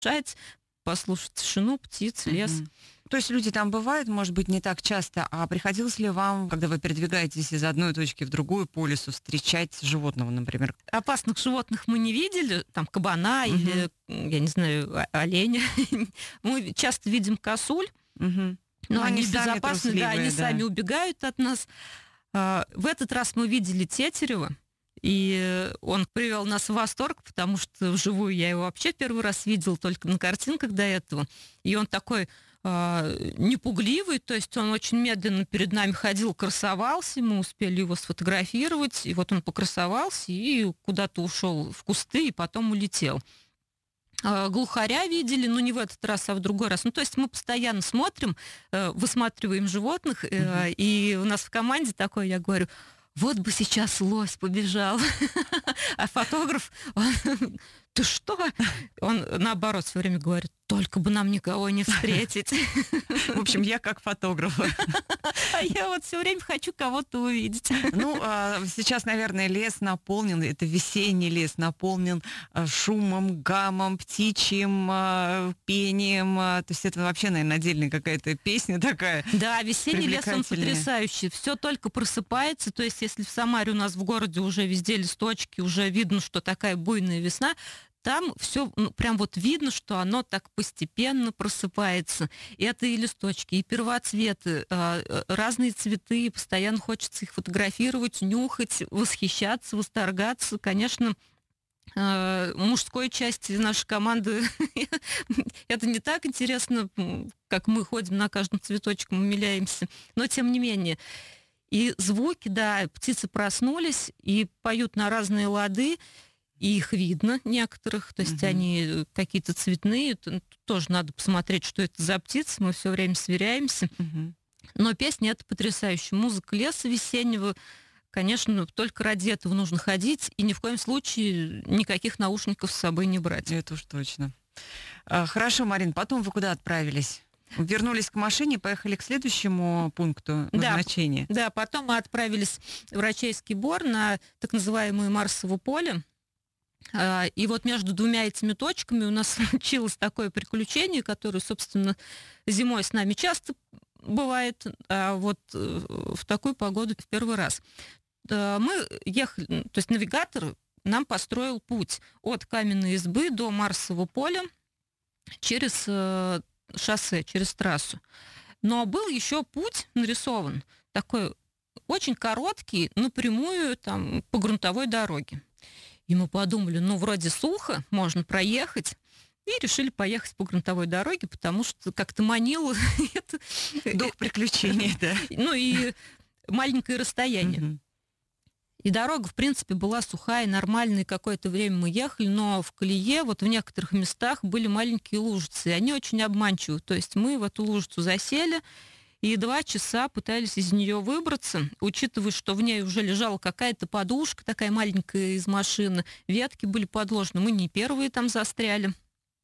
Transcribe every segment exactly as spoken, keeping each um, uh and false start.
подышать, послушать тишину, птиц, лес. Мгм. То есть люди там бывают, может быть, не так часто, а приходилось ли вам, когда вы передвигаетесь из одной точки в другую по лесу, встречать животного, например? Опасных животных мы не видели, там кабана Мгм. или, м, я не знаю, о- оленя. Мы часто видим косуль, Мгм. но Ну, они они сами безопасны, да, они трусливые, да. сами убегают от нас. А, В этот раз мы видели тетерева, и э, он привел нас в восторг, потому что вживую я его вообще первый раз видел, только на картинках до этого. И он такой а, непугливый, то есть он очень медленно перед нами ходил, красовался, мы успели его сфотографировать, и вот он покрасовался и куда-то ушел в кусты, и потом улетел. А, Глухаря видели, но не в этот раз, а в другой раз. Ну, то есть мы постоянно смотрим, э, высматриваем животных, э, Мгм. и у нас в команде такое, я говорю, вот бы сейчас лось побежал. А фотограф, он, ты что? Он, наоборот, все время говорит, только бы нам никого не встретить. В общем, я как фотограф. А я вот все время хочу кого-то увидеть. Ну, а, сейчас, наверное, лес наполнен, это весенний лес, наполнен а, шумом, гамом, птичьим а, пением. а, То есть это вообще, наверное, отдельная какая-то песня такая. Да, весенний лес, он Привлекательная. потрясающий. Все только просыпается. То есть, если в Самаре у нас в городе уже везде листочки, уже видно, что такая буйная весна, там все прям вот видно, что оно так постепенно просыпается. И это и листочки, и первоцветы, а, э, разные цветы, и постоянно хочется их фотографировать, нюхать, восхищаться, восторгаться. Конечно, э, мужской части нашей команды это не так интересно, м, как мы ходим на каждом цветочке, умиляемся. Но тем не менее. И звуки, да, птицы проснулись и поют на разные лады, и их видно некоторых, то есть Мгм. они э, какие-то цветные, т- тут тоже надо посмотреть, что это за птицы, мы все время сверяемся. Мгм. Но песня это потрясающая. Музыка леса весеннего, конечно, только ради этого нужно ходить, и ни в коем случае никаких наушников с собой не брать. Это уж точно. А, Хорошо, Марин, потом вы куда отправились? Вернулись к машине, поехали к следующему пункту Да. назначения. Да, потом мы отправились в Рачейский Бор на так называемое Марсово поле. А, И вот между двумя этими точками у нас случилось такое приключение, которое, собственно, зимой с нами часто бывает, а вот э, в такую погоду в первый раз. Да, мы ехали, м, то есть навигатор нам построил путь от Каменной избы до Марсового поля через э, шоссе, через трассу. Но был еще путь нарисован, такой очень короткий, напрямую там, по грунтовой дороге. И мы подумали, ну, вроде сухо, можно проехать. И решили поехать по грунтовой дороге, потому что как-то манило это, Дух приключений, да. ну и маленькое расстояние. Мгм. И дорога, в принципе, была сухая, нормальная, какое-то время мы ехали, но в колее вот в некоторых местах были маленькие лужицы, и они очень обманчивы. То есть мы в эту лужицу засели, и два часа пытались из нее выбраться, учитывая, что в ней уже лежала какая-то подушка такая маленькая из машины, ветки были подложены, мы не первые там застряли.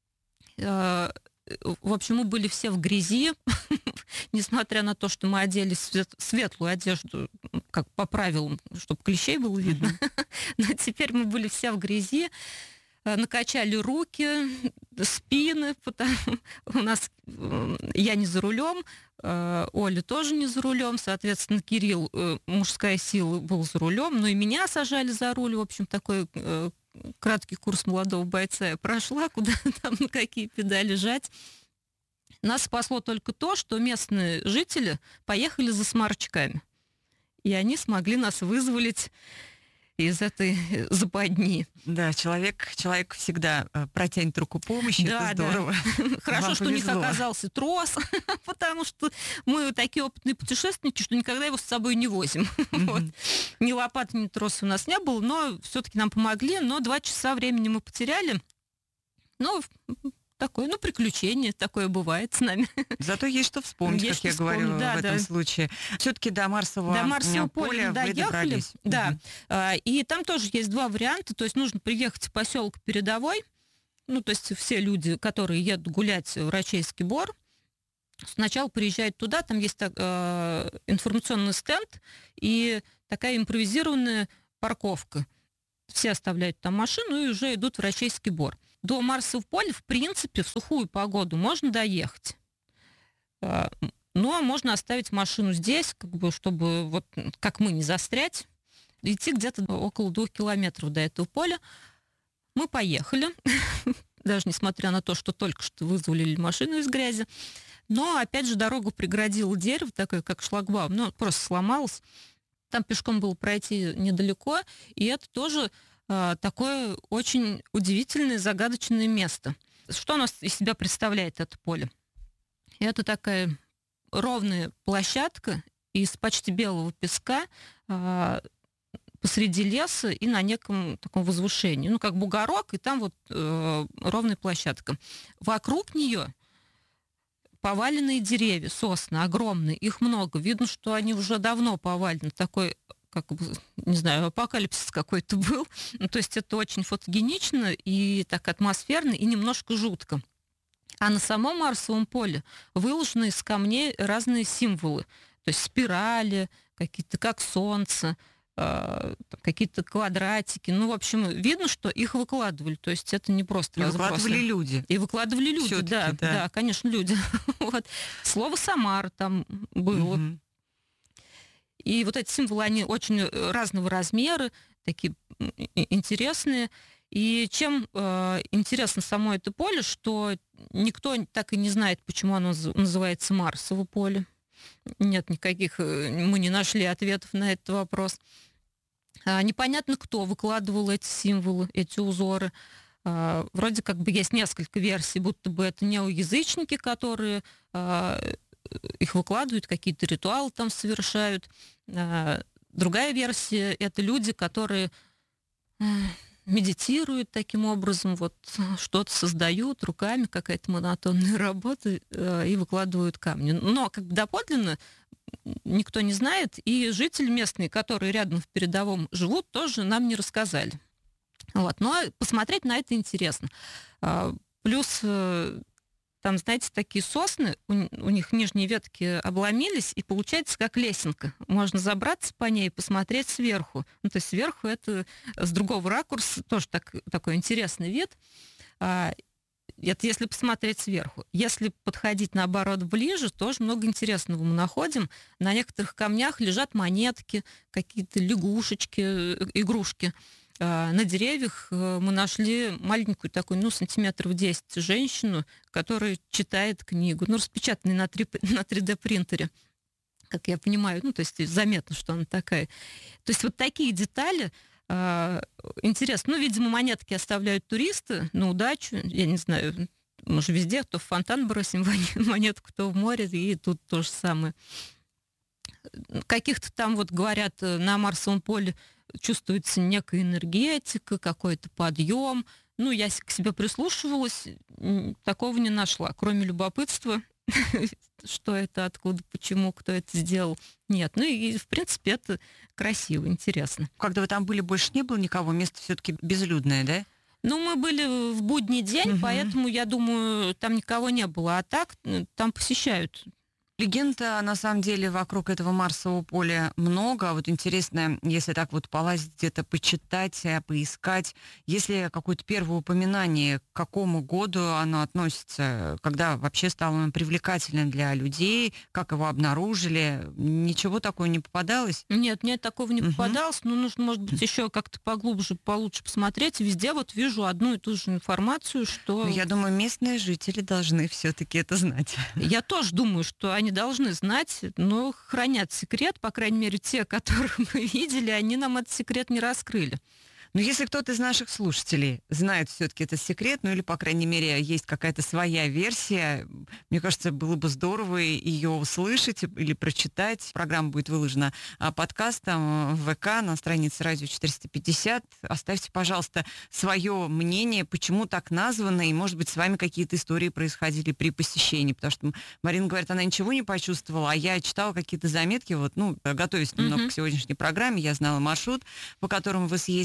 Э, В общем, мы были все в грязи, несмотря на то, что мы одели свет- светлую одежду, м, как по правилам, чтобы клещей было видно. Но теперь мы были все в грязи, э, накачали руки, спины, потому у нас м, я не за рулем, э, Оля тоже не за рулем, соответственно, Кирилл, э, мужская сила, был за рулем, но и меня сажали за руль, в общем, такой э, краткий курс молодого бойца я прошла, куда там, на какие педали жать. Нас спасло только то, что местные жители поехали за сморчками. И они смогли нас вызволить из этой э, западни. Да, человек, человек всегда э, протянет руку помощи, Да, это да. здорово. Хорошо, Вам что у них повезло. оказался трос, потому что мы такие опытные путешественники, что никогда его с собой не возим. Вот. Мгм. Ни лопаты, ни троса у нас не было, но все-таки нам помогли, но два часа времени мы потеряли. Ну, такое, ну, приключение, такое бывает с нами. Зато есть что вспомнить, Есть как я что говорю, вспомнить, да, в этом да. случае. Все-таки до Марсового, До м, Марсового поля поля мы вы доехали. добрались. Да. Мгм. А, И там тоже есть два варианта. То есть нужно приехать в поселок Передовой. Ну, то есть все люди, которые едут гулять в Рачейский Бор, сначала приезжают туда, там есть так, э, информационный стенд и такая импровизированная парковка. Все оставляют там машину и уже идут в Рачейский Бор. до Марсового поля, в принципе, в сухую погоду можно доехать. Ну, а можно оставить машину здесь, как бы, чтобы, вот, как мы, не застрять. Идти где-то около двух километров до этого поля. Мы поехали, даже несмотря на то, что только что вызволили машину из грязи. Но, опять же, дорогу преградило дерево, такое, как шлагбаум, ну, просто сломалось. Там пешком было пройти недалеко, и это тоже э, такое очень удивительное, загадочное место. Что у нас из себя представляет это поле? Это такая ровная площадка из почти белого песка, э, посреди леса и на неком таком возвышении. Ну, как бугорок, и там вот э, ровная площадка. Вокруг нее поваленные деревья, сосны огромные, их много. Видно, что они уже давно повалены. Такой, как бы, не знаю, апокалипсис какой-то был. Ну, то есть это очень фотогенично и так атмосферно, и немножко жутко. А на самом Марсовом поле выложены из камней разные символы. То есть спирали, какие-то как солнце, какие-то квадратики. Ну, в общем, видно, что их выкладывали. То есть это не просто и разбросы. Выкладывали люди. И выкладывали люди, Всё-таки, да, да. да, конечно, люди. Вот. Слово «Самара» там было. Мгм. И вот эти символы, они очень разного размера, такие интересные. И чем э, интересно само это поле, что никто так и не знает, почему оно называется Марсово поле. Нет никаких, мы не нашли ответов на этот вопрос. А, непонятно, кто выкладывал эти символы, эти узоры. А, вроде как бы есть несколько версий, будто бы это неоязычники, которые а, их выкладывают, какие-то ритуалы там совершают. А, другая версия — это люди, которые а, медитируют таким образом, вот что-то создают руками, какая-то монотонная работа, а, и выкладывают камни. Но как бы доподлинно никто не знает, и жители местные, которые рядом в передовом живут, тоже нам не рассказали. Вот. Но посмотреть на это интересно. А, плюс там, знаете, такие сосны, у, у них нижние ветки обломились, и получается как лесенка. Можно забраться по ней и посмотреть сверху. Ну, то есть сверху это с другого ракурса тоже так, такой интересный вид. А, это если посмотреть сверху. Если подходить, наоборот, ближе, тоже много интересного мы находим. На некоторых камнях лежат монетки, какие-то лягушечки, игрушки. На деревьях мы нашли маленькую такую, ну, сантиметров десять женщину, которая читает книгу, ну, распечатанную на три дэ принтере, как я понимаю, ну, то есть заметно, что она такая. То есть вот такие детали э, интересно. Ну, видимо, монетки оставляют туристы на удачу, я не знаю, может, везде, кто в фонтан бросим монетку, кто в море, и тут то же самое. Каких-то там, вот говорят, на Марсовом поле чувствуется некая энергетика, какой-то подъем. Ну, я к себе прислушивалась, такого не нашла. Кроме любопытства, что это, откуда, почему, кто это сделал. Нет, ну и, в принципе, это красиво, интересно. Когда вы там были, больше не было никого? Место все-таки безлюдное, да? Ну, мы были в будний день, угу. Поэтому, я думаю, там никого не было. А так, там посещают. Легенд, на самом деле, вокруг этого Марсового поля много. Вот интересно, если так вот полазить где-то, почитать, поискать, если какое-то первое упоминание, к какому году оно относится, когда вообще стало привлекательным для людей, как его обнаружили, ничего такого не попадалось? Нет, мне такого не попадалось, но нужно, может быть, еще как-то поглубже, получше посмотреть. Везде вот вижу одну и ту же информацию, что... Я думаю, местные жители должны все-таки это знать. Я тоже думаю, что они должны знать, но хранят секрет, по крайней мере, те, которых мы видели, они нам этот секрет не раскрыли. Но если кто-то из наших слушателей знает все-таки этот секрет, ну или, по крайней мере, есть какая-то своя версия, мне кажется, было бы здорово ее услышать или прочитать. Программа будет выложена подкастом в ВК на странице радио четыреста пятьдесят. Оставьте, пожалуйста, свое мнение, почему так названо, и, может быть, с вами какие-то истории происходили при посещении, потому что Марина говорит, она ничего не почувствовала, а я читала какие-то заметки, вот, ну, готовясь немного mm-hmm. к сегодняшней программе, я знала маршрут, по которому вы съездили.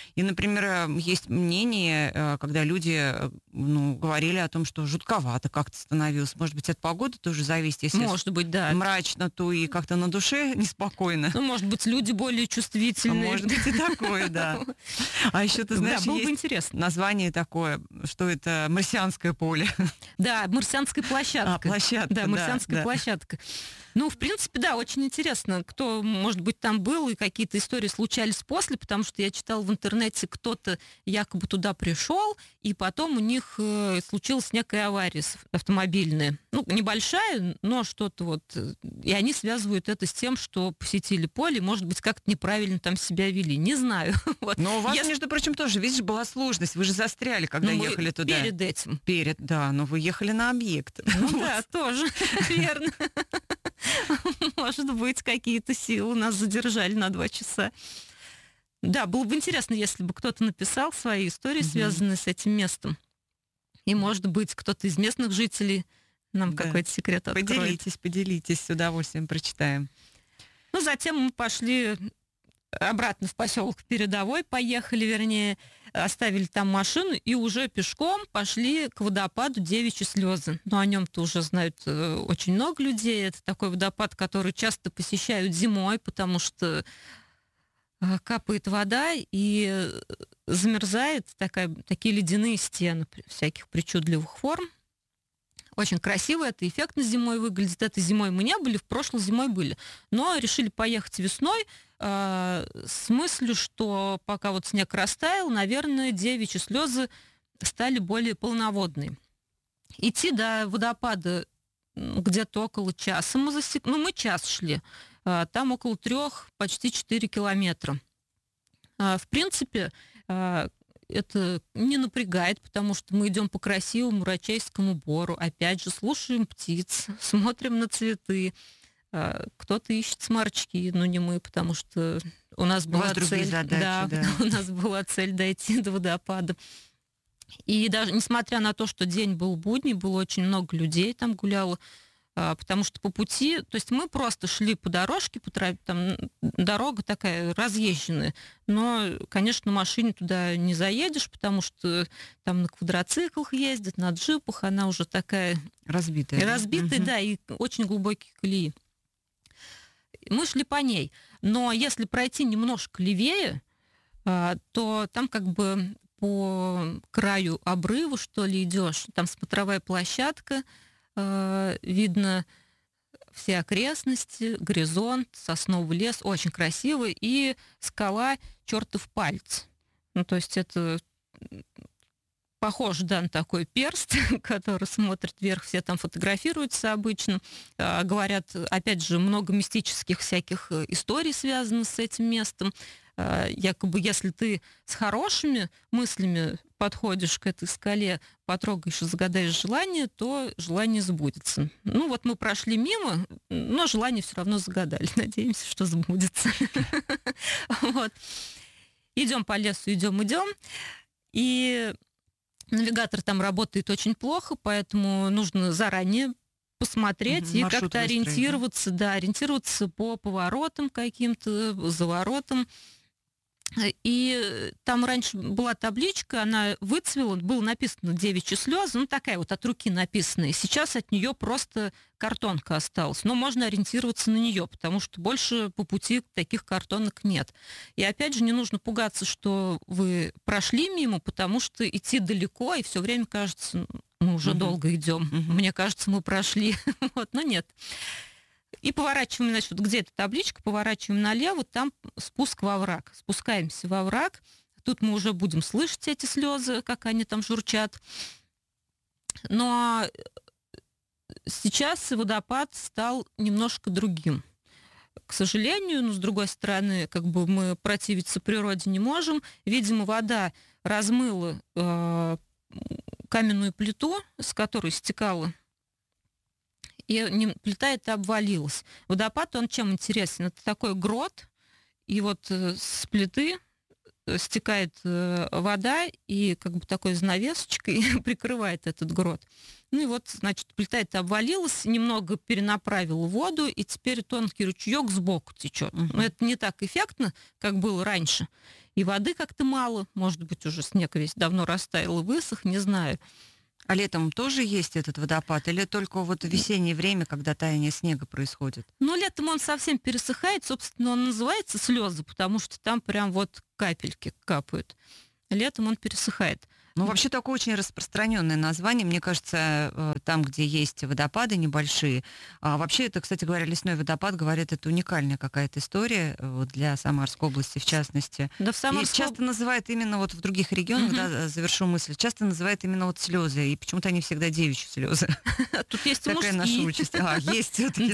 И, например, э, есть мнение, э, когда люди э, ну, говорили о том, что жутковато как-то становилось. Может быть, от погоды тоже зависит. Если Может быть, да. мрачно, то и как-то на душе неспокойно. Ну, может быть, люди более чувствительные. Может быть, и такое, да. А еще, ты знаешь, да, было бы есть интересно. название такое, что это марсианское поле. Да, марсианская площадка. А, площадка, Да, марсианская да, да. площадка. Ну, в принципе, да, очень интересно, кто, может быть, там был, и какие-то истории случались после, потому что я читала в интернете, кто-то якобы туда пришел, и потом у них э, случилась некая авария автомобильная. Ну, небольшая, но что-то вот. И они связывают это с тем, что посетили поле, может быть, как-то неправильно там себя вели. Не знаю. Вот. Но у вас, Если... между прочим, тоже, видишь, была сложность. Вы же застряли, когда ну, ехали туда. Перед этим. Перед, да, но вы ехали на объект. Ну да, тоже, верно. Может быть, какие-то силы нас задержали на два часа. Да, было бы интересно, если бы кто-то написал свои истории, Мгм. связанные с этим местом. И, может быть, кто-то из местных жителей нам Да. какой-то секрет откроет. Поделитесь, поделитесь, с удовольствием прочитаем. Ну, затем мы пошли обратно в поселок Передовой, поехали, вернее, оставили там машину и уже пешком пошли к водопаду Девичьи слезы. Но о нем-то уже знают э, очень много людей. Это такой водопад, который часто посещают зимой, потому что э, капает вода и э, замерзает такая, такие ледяные стены всяких причудливых форм. Очень красиво, это эффектно зимой выглядит. Этой зимой мы не были, в прошлой зимой были. Но решили поехать весной э, с мыслью, что пока вот снег растаял, наверное, Девичьи слезы стали более полноводные. Идти до водопада где-то около часа мы засек... Ну, мы час шли. Э, там около трех, почти четыре километра. Э, в принципе, э, это не напрягает, потому что мы идем по красивому Рачейскому бору, опять же, слушаем птиц, смотрим на цветы. Кто-то ищет сморчки, но не мы, потому что у нас была у вас другие цель, задачи, да, да. у нас была цель дойти до водопада. И даже несмотря на то, что день был будний, было очень много людей там гуляло, потому что по пути, то есть мы просто шли по дорожке, по тропе, там дорога такая разъезженная, но, конечно, на машине туда не заедешь, потому что там на квадроциклах ездят, на джипах, она уже такая... Разбитая. Разбитая, Мгм. да, и очень глубокие колеи. Мы шли по ней, но если пройти немножко левее, а, то там как бы по краю обрыва, что ли, идешь, там смотровая площадка, а, видно все окрестности, горизонт, сосновый лес, очень красивый, и скала чертов палец. Ну, то есть это похож, да, на такой перст, который смотрит вверх, все там фотографируются обычно. А, говорят, опять же, много мистических всяких историй связано с этим местом. А, якобы, если ты с хорошими мыслями подходишь к этой скале, потрогаешь и загадаешь желание, то желание сбудется. Ну, вот мы прошли мимо, но желание все равно загадали. Надеемся, что сбудется. Вот. Идем по лесу, идем, идем. И навигатор там работает очень плохо, поэтому нужно заранее посмотреть Мгм, и маршрут как-то выстроить, да? ориентироваться, да, ориентироваться по поворотам каким-то, заворотам. И там раньше была табличка, она выцвела, было написано «Девичьи слезы», ну такая вот от руки написанная. Сейчас от нее просто картонка осталась, но можно ориентироваться на нее, потому что больше по пути таких картонок нет. И опять же не нужно пугаться, что вы прошли мимо, потому что идти далеко, и все время кажется, мы уже Мгм. долго идем. Мгм. Мне кажется, мы прошли. Вот, но нет. И поворачиваем, значит, вот где эта табличка, поворачиваем налево, там спуск во овраг. Спускаемся во овраг. Тут мы уже будем слышать эти слезы, как они там журчат. Но сейчас водопад стал немножко другим. К сожалению, но с другой стороны, как бы мы противиться природе не можем. Видимо, вода размыла э, каменную плиту, с которой стекала, и не, плита эта обвалилась. Водопад, он чем интересен? Это такой грот, и вот э, с плиты стекает э, вода, и как бы такой занавесочкой прикрывает этот грот. Ну и вот, значит, плита эта обвалилась, немного перенаправила воду, и теперь тонкий ручеек сбоку течет. Мгм. Но это не так эффектно, как было раньше. и воды как-то мало, может быть, уже снег весь давно растаял и высох, не знаю. А летом тоже есть этот водопад или только вот в весеннее время, когда таяние снега происходит? Ну, летом он совсем пересыхает, собственно, он называется «Слезы», потому что там прям вот капельки капают. Летом он пересыхает. Ну, вообще такое очень распространенное название. Мне кажется, там, где есть водопады небольшие. А вообще, это, кстати говоря, лесной водопад, говорят, это уникальная какая-то история вот, для Самарской области, в частности. Да, в Самарской... И часто называют именно вот в других регионах, uh-huh. да, завершу мысль, часто называют именно вот слезы. И почему-то они всегда девичьи слезы. Тут есть и такая наша участь. А, есть все-таки,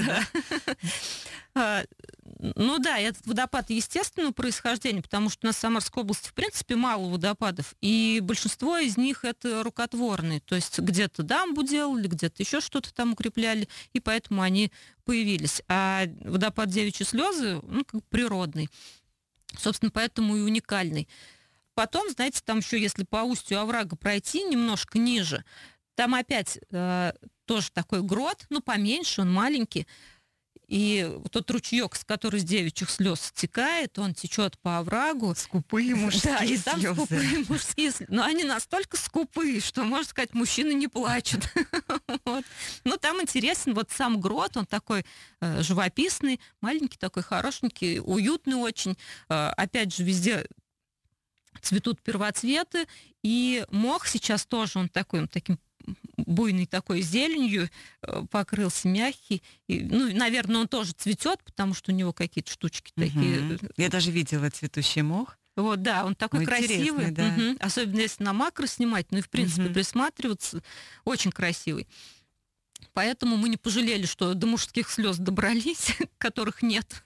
да. Ну да, этот водопад естественного происхождения, потому что у нас в Самарской области, в принципе, мало водопадов, и большинство из них это рукотворные, то есть где-то дамбу делали, где-то еще что-то там укрепляли, и поэтому они появились. А водопад Девичьи слезы, ну, как природный, собственно, поэтому и уникальный. Потом, знаете, там еще, если по устью оврага пройти немножко ниже, там опять э, тоже такой грот, ну, поменьше, он маленький. И тот ручеек, с который с девичьих слез стекает, он течет по оврагу. Скупые мужские да, и там слезы. Скупые мужские слезы. Но они настолько скупые, что, можно сказать, мужчины не плачут. вот. Ну, там интересен вот сам грот, он такой э, живописный, маленький такой, хорошенький, уютный очень. Э, опять же, везде цветут первоцветы, и мох сейчас тоже, он такой, он таким буйный такой зеленью покрылся, мягкий. И, ну, наверное, он тоже цветет, потому что у него какие-то штучки угу. такие. Я даже видела цветущий мох. Вот, да, он такой Ой, красивый. да. Угу. Особенно если на макро снимать, ну и, в принципе, угу. присматриваться. Очень красивый. Поэтому мы не пожалели, что до мужских слез добрались, которых нет.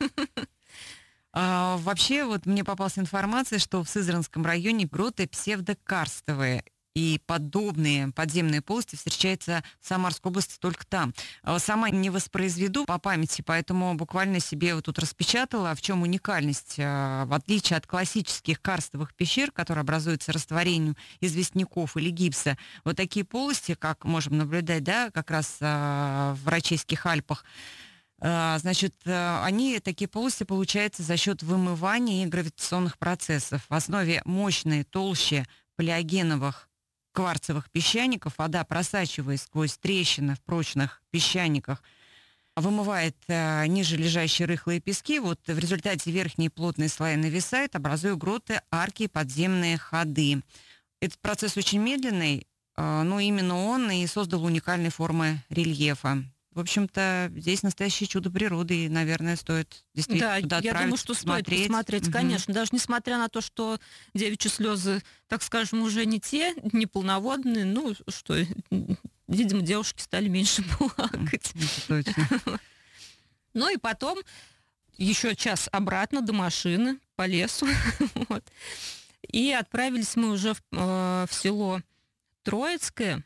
А, вообще, вот мне попалась информация, что в Сызранском районе гроты псевдокарстовые. И подобные подземные полости встречаются в Самарской области только там. Сама не воспроизведу по памяти, поэтому буквально себе вот тут распечатала, в чем уникальность. В отличие от классических карстовых пещер, которые образуются растворением известняков или гипса, вот такие полости, как можем наблюдать, да, как раз в Рачейских Альпах, значит, они, такие полости, получаются за счет вымывания и гравитационных процессов. В основе мощной толщи палеогеновых кварцевых песчаников вода, просачиваясь сквозь трещины в прочных песчаниках, вымывает э, ниже лежащие рыхлые пески. Вот в результате верхние плотные слои нависают, образуя гроты, арки и подземные ходы. Этот процесс очень медленный, э, но именно он и создал уникальные формы рельефа. В общем-то, здесь настоящее чудо природы, и, наверное, стоит действительно да, туда я отправиться, думаю, что посмотреть. стоит посмотреть, угу. конечно. Даже несмотря на то, что девичьи слезы, так скажем, уже не те, не полноводные, ну, что, видимо, девушки стали меньше плакать. Это точно. Ну и потом еще час обратно до машины, по лесу. вот. И отправились мы уже в, э, в село Троицкое.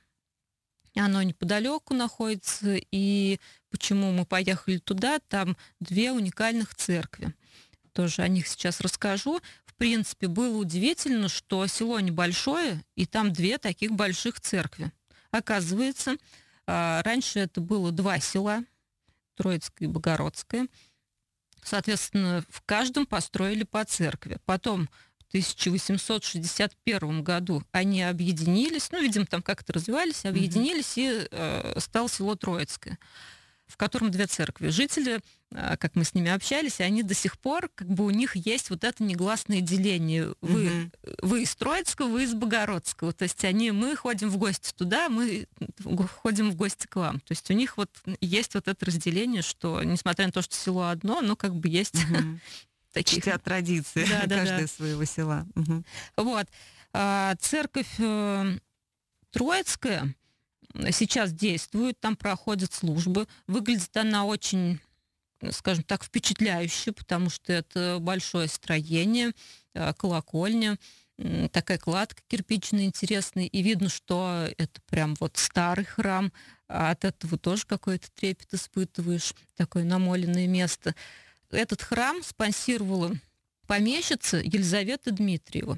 Оно неподалеку находится, и почему мы поехали туда, там две уникальных церкви. Тоже о них сейчас расскажу. В принципе, было удивительно, что село небольшое, и там две таких больших церкви. Оказывается, раньше это было два села, Троицкое и Богородское. Соответственно, в каждом построили по церкви. Потом в тысяча восемьсот шестьдесят первом году они объединились, ну, видимо, там как-то развивались, объединились, mm-hmm. и э, стало село Троицкое, в котором две церкви. Жители, э, как мы с ними общались, они до сих пор, как бы у них есть вот это негласное деление. Вы, mm-hmm. вы из Троицкого, вы из Богородского. То есть они, мы ходим в гости туда, мы ходим в гости к вам. То есть у них вот есть вот это разделение, что, несмотря на то, что село одно, но как бы есть... Mm-hmm. Таких. Чтят традиции да, да, каждого да. своего села. Угу. Вот. А, церковь э, Троицкая сейчас действует, там проходят службы. Выглядит она очень, скажем так, впечатляюще, потому что это большое строение, э, колокольня, э, такая кладка кирпичная интересная, и видно, что это прям вот старый храм. А от этого тоже какой-то трепет испытываешь, такое намоленное место. Этот храм спонсировала помещица Елизавета Дмитриева.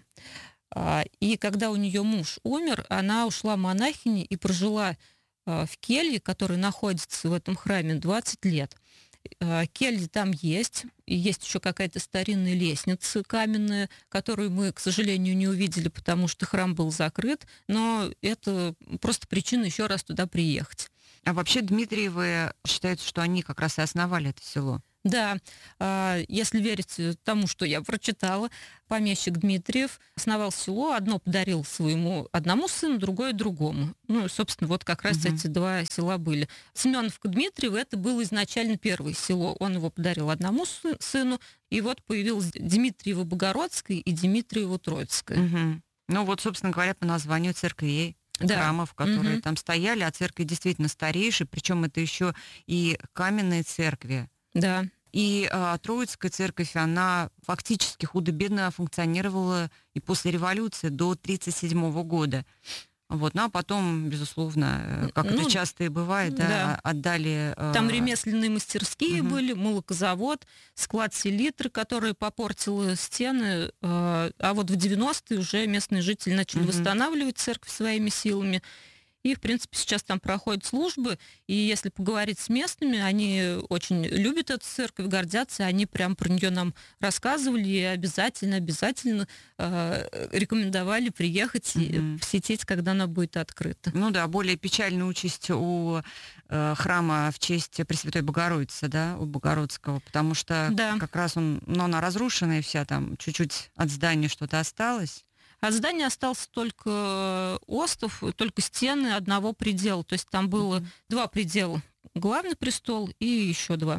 И когда у нее муж умер, она ушла монахиней и прожила в келье, которая находится в этом храме, двадцать лет. Э, Кельи там есть. И есть еще какая-то старинная лестница каменная, которую мы, к сожалению, не увидели, потому что храм был закрыт. Но это просто причина еще раз туда приехать. А вообще Дмитриевы считается, что они как раз и основали это село. Да, если верить тому, что я прочитала, помещик Дмитриев основал село, одно подарил своему одному сыну, другое другому. Ну, собственно, вот как раз Мгм. эти два села были. Семеновка Дмитриева, это было изначально первое село. Он его подарил одному сы- сыну, и вот появилось Дмитриево-Богородское и Дмитриево-Троицкое. Мгм. Ну вот, собственно говоря, по названию церквей, Да. храмов, которые Мгм. там стояли, а церкви действительно старейшие, причем это еще и каменные церкви. Да. И а, Троицкая церковь, она фактически худо-бедно функционировала и после революции до тридцать седьмого года. Вот, ну а потом, безусловно, э, как Ну, это часто и бывает, да, да. а- отдали... э, Там ремесленные мастерские Мгм. были, молокозавод, склад селитры, который попортил стены. э, А вот в девяностые уже местные жители начали Мгм. восстанавливать церковь своими силами. И, в принципе, сейчас там проходят службы. И если поговорить с местными, они очень любят эту церковь, гордятся. Они прям про нее нам рассказывали и обязательно, обязательно э, рекомендовали приехать и Мгм. посетить, когда она будет открыта. Ну да, более печальная участь у э, храма в честь Пресвятой Богородицы, да, у Богородского, потому что Да. как раз он, ну, она разрушенная вся, там чуть-чуть от здания что-то осталось. От здания остался только остов, только стены одного предела. То есть там было Мгм. два предела. Главный престол и еще два.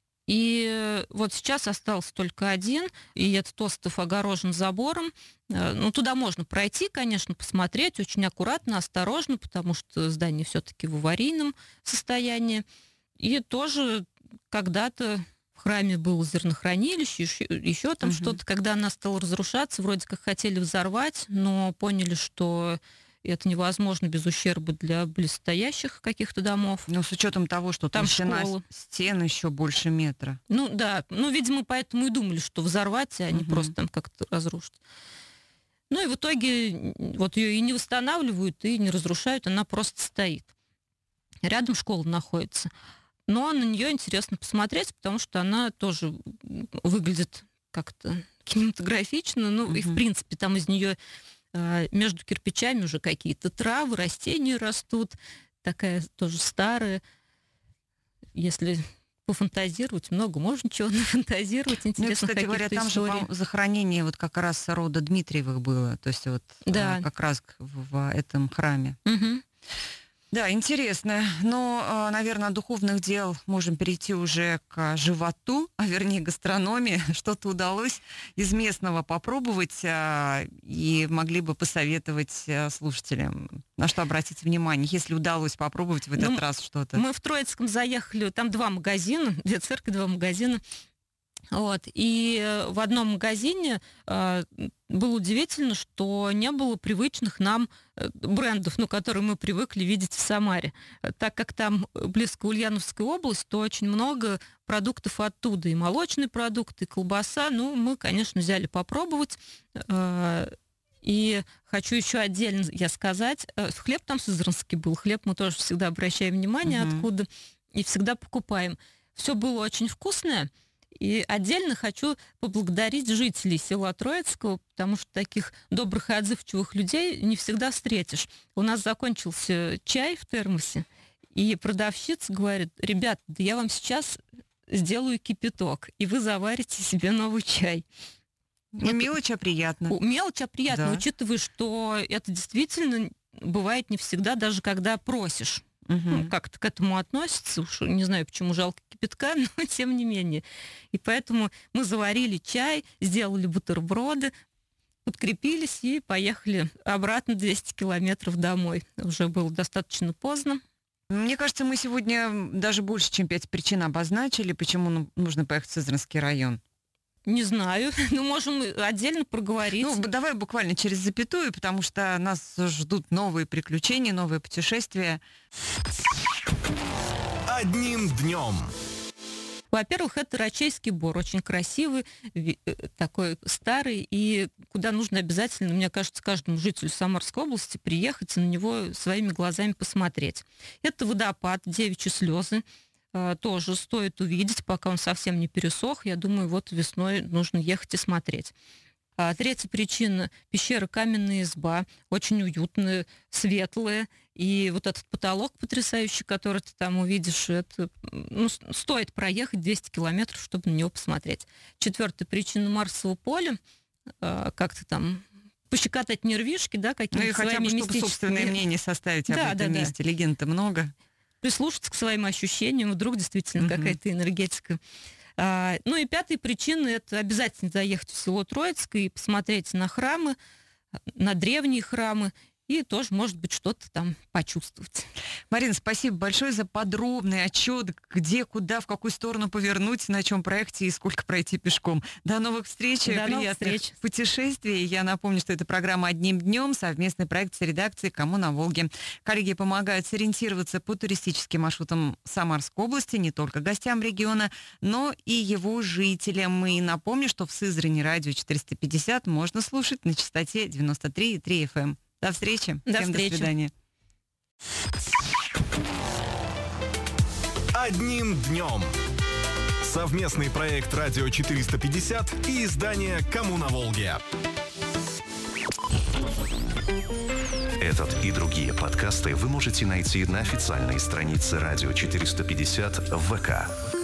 И вот сейчас остался только один, и этот остров огорожен забором. Э, Ну, туда можно пройти, конечно, посмотреть, очень аккуратно, осторожно, потому что здание все-таки в аварийном состоянии. И тоже когда-то в храме было зернохранилище, еще, еще там Мгм. что-то. Когда она стала разрушаться, вроде как хотели взорвать, но поняли, что это невозможно без ущерба для близстоящих каких-то домов. Ну, с учетом того, что Там толщина школа. стен еще больше метра. Ну да, ну, видимо, поэтому и думали, что взорвать, а не Мгм. просто там как-то разрушить. Ну и в итоге м, вот ее и не восстанавливают, и не разрушают, она просто стоит. Рядом школа находится. Но на нее интересно посмотреть, потому что она тоже м, выглядит как-то кинематографично. Ну и в Мгм. принципе там из нее между кирпичами уже какие-то травы, растения растут. Такая тоже старая. Если пофантазировать, много можно чего нафантазировать, Ну, и, интересных кстати говоря, каких-то там же историй. по- захоронение вот как раз рода Дмитриевых было, то есть вот Да. а, как раз в, в этом храме. Мгм. Да, интересно. Но, наверное, от духовных дел можем перейти уже к животу, а вернее гастрономии. Что-то удалось из местного попробовать а, и могли бы посоветовать а, слушателям, на что обратить внимание, если удалось попробовать в этот Ну, раз что-то. Мы в Троицком заехали, там два магазина, две церкви, два магазина. Вот. И э, в одном магазине э, было удивительно, что не было привычных нам э, брендов, ну, которые мы привыкли видеть в Самаре. Э, Так как там близко Ульяновская область, то очень много продуктов оттуда. И молочные продукты, и колбаса. Ну, мы, конечно, взяли попробовать. Э, И хочу еще отдельно я сказать, э, хлеб там сызранский был. Хлеб мы тоже всегда обращаем внимание, Мгм. откуда, и всегда покупаем. Все было очень вкусное. И отдельно хочу поблагодарить жителей села Троицкого, потому что таких добрых и отзывчивых людей не всегда встретишь. У нас закончился чай в термосе, и продавщица говорит: ребят, да я вам сейчас сделаю кипяток, и вы заварите себе новый чай. Ну, Это- мелочь, а приятно. О, Мелочь, а приятно, Да. учитывая, что это действительно бывает не всегда, даже когда просишь. Мгм. Ну, как-то к этому относится. Уж не знаю, почему жалко кипятка, но тем не менее. И поэтому мы заварили чай, сделали бутерброды, подкрепились и поехали обратно двести километров домой. Уже было достаточно поздно. Мне кажется, мы сегодня даже больше, чем пять причин обозначили, почему ну, нужно поехать в Сызранский район. Не знаю, ну, можем отдельно проговорить. Ну, б- давай буквально через запятую, потому что нас ждут новые приключения, новые путешествия. Одним днем. Во-первых, это Рачейский бор, очень красивый, ви- э, такой старый, и куда нужно обязательно, мне кажется, каждому жителю Самарской области приехать и на него своими глазами посмотреть. Это водопад Девичьи слезы, э, тоже стоит увидеть, пока он совсем не пересох. Я думаю, вот весной нужно ехать и смотреть. А третья причина – пещера «Каменная изба». Очень уютная, светлая. И вот этот потолок потрясающий, который ты там увидишь, это, ну, стоит проехать двести километров, чтобы на него посмотреть. Четвертая причина – Марсово поле. А, как-то там пощекотать нервишки, да, какими-то ну, и хотя своими бы, чтобы мистическими... собственное мнение составить об да, этом да, месте. Да. Легенд-то много. Прислушаться к своим ощущениям, вдруг действительно uh-huh. какая-то энергетика. А, ну и пятая причина – это обязательно заехать в село Троицкое и посмотреть на храмы, на древние храмы, и тоже, может быть, что-то там почувствовать. Марина, спасибо большое за подробный отчет, где, куда, в какую сторону повернуть, на чем проекте и сколько пройти пешком. До новых встреч, До приятных новых встреч. путешествий. Я напомню, что это программа «Одним днем», совместный проект с редакцией «Кому на Волге». Коллеги помогают сориентироваться по туристическим маршрутам Самарской области, не только гостям региона, но и его жителям. И напомню, что в Сызрани радио четыреста пятьдесят можно слушать на частоте девяносто три и три эф эм. До встречи. До Всем встречи. До свидания. Одним днем. Совместный проект «Радио четыреста пятьдесят» и издание «Кому на Волге». Этот и другие подкасты вы можете найти на официальной странице «Радио четыреста пятьдесят» в вэ ка.